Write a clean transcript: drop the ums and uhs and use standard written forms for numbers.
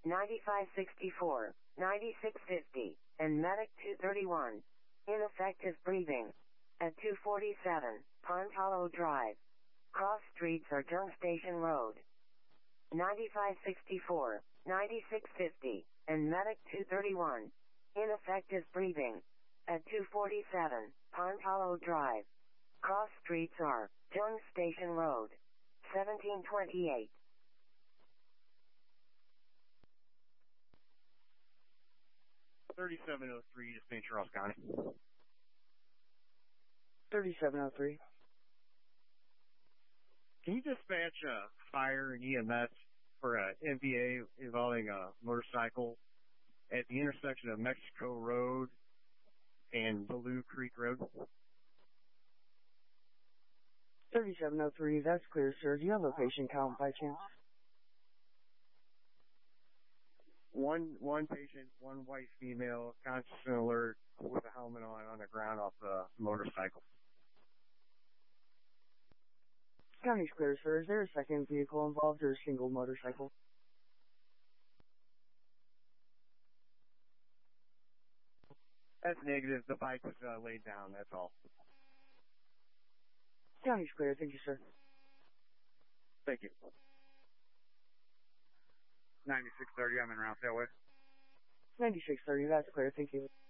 9564, 9650, and Medic 231. Ineffective breathing. At 247, Pond Hollow Drive. Cross streets are Jung Station Road. 9564, 9650, and Medic 231. Ineffective breathing. At 247, Pond Hollow Drive. Cross streets are Jung Station Road. 1728. 3703 to St. Charles County. 3703. Can you dispatch fire and EMS for a MVA involving a motorcycle at the intersection of Mexico Road and Blue Creek Road? 3703, that's clear, sir. Do you have a patient count by chance? One patient, one white female, conscious and alert, with a helmet on the ground off the motorcycle. County's clear, sir. Is there a second vehicle involved or a single motorcycle? That's negative. The bike was laid down, that's all. County's clear. Thank you, sir. Thank you. 9630, I'm in Roundtail Way. 9630, that's clear. Thank you.